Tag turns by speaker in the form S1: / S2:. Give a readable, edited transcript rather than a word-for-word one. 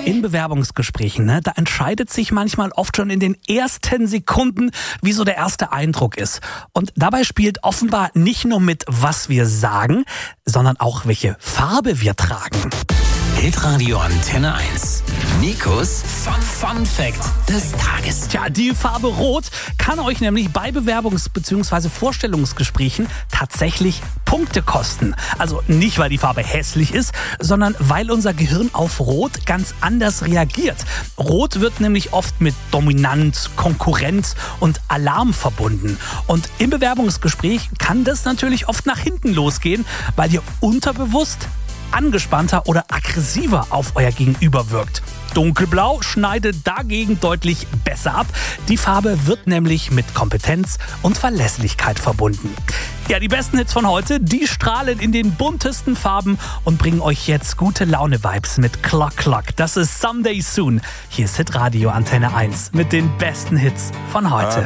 S1: In Bewerbungsgesprächen, da entscheidet sich manchmal oft schon in den ersten Sekunden, wie so der erste Eindruck ist. Und dabei spielt offenbar nicht nur mit, was wir sagen, sondern auch, welche Farbe wir tragen.
S2: Hitradio Antenne 1. Nikos Fun Fact des Tages.
S1: Tja, die Farbe Rot kann euch nämlich bei Bewerbungs- bzw. Vorstellungsgesprächen tatsächlich Punkte kosten. Also nicht, weil die Farbe hässlich ist, sondern weil unser Gehirn auf Rot ganz anders reagiert. Rot wird nämlich oft mit Dominanz, Konkurrenz und Alarm verbunden. Und im Bewerbungsgespräch kann das natürlich oft nach hinten losgehen, weil ihr unterbewusst angespannter oder aggressiver auf euer Gegenüber wirkt. Dunkelblau schneidet dagegen deutlich besser ab. Die Farbe wird nämlich mit Kompetenz und Verlässlichkeit verbunden. Ja, die besten Hits von heute, die strahlen in den buntesten Farben und bringen euch jetzt gute Laune-Vibes mit Clock Clock. Das ist Someday Soon. Hier ist Hitradio Antenne 1 mit den besten Hits von heute.